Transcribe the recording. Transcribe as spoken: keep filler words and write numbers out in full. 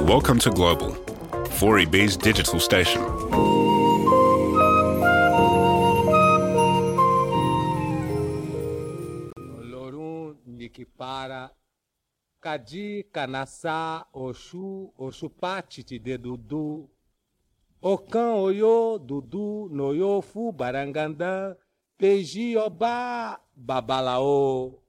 Welcome to Global, four E B's digital station. Olorun Nikipara Kadi Kanasa Oshu Oshupati de Dudu Okan Oyo Dudu Noyofu Baranganda Peji Oba Babalao